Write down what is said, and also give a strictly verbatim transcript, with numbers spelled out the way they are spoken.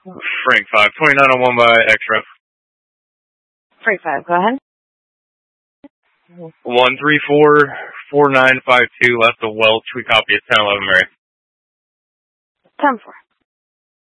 Frank five, twenty-nine oh one by X-Rep. Frank five, go ahead. one three four, four nine five two, left of Welch. We copy at ten eleven, Mary. ten four.